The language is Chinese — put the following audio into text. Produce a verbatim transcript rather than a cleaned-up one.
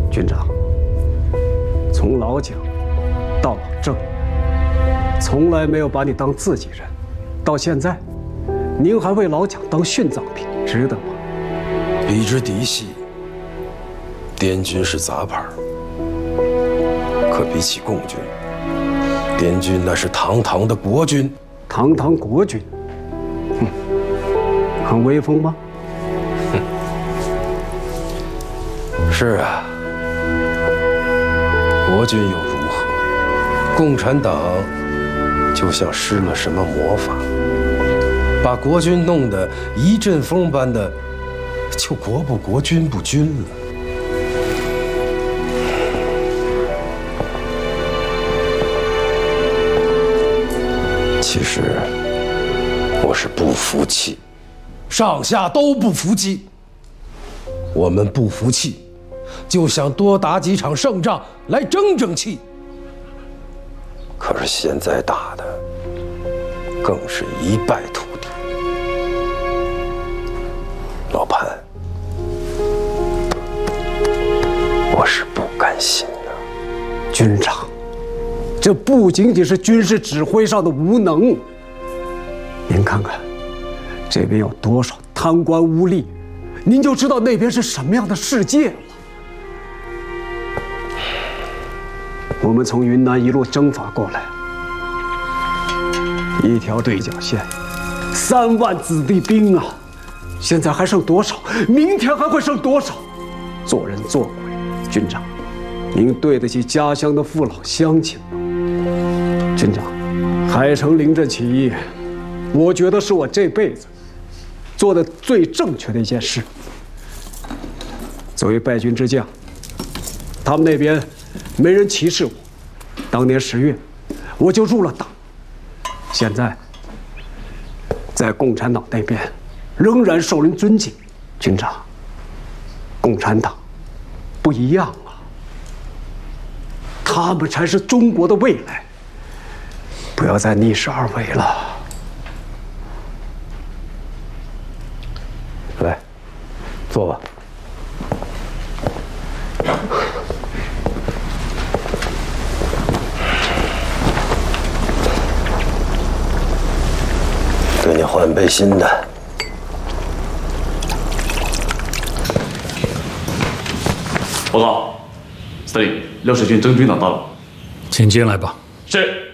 军长，从老蒋到老郑，从来没有把你当自己人，到现在，您还为老蒋当殉葬品，值得吗？ 比之嫡系，滇军是杂牌，可比起共军，滇军那是堂堂的国军。 堂堂国军，哼，很威风吗？ 哼，是啊。国军又如何？共产党就像施了什么魔法，把国军弄得一阵风般的，就国不国军不军了。其实我是不服气，上下都不服气。我们不服气，就想多打几场胜仗来争争气。可是现在打的更是一败涂地。老潘，我是不甘心的。 军长，这不仅仅是军事指挥上的无能，您看看这边有多少贪官污吏，您就知道那边是什么样的世界了。我们从云南一路征伐过来，一条对角线，三万子弟兵啊，现在还剩多少？明天还会剩多少？做人做鬼，军长，您对得起家乡的父老乡亲吗？军长，海城临阵起义，我觉得是我这辈子做的最正确的一件事。作为败军之将，他们那边没人歧视我。当年十月，我就入了党。现在，在共产党那边，仍然受人尊敬。军长，共产党不一样啊，他们才是中国的未来。不要再逆势而为了。 来，坐吧。给你换杯新的。 报告，司令，六十军征军长到了， 请进来吧。 是。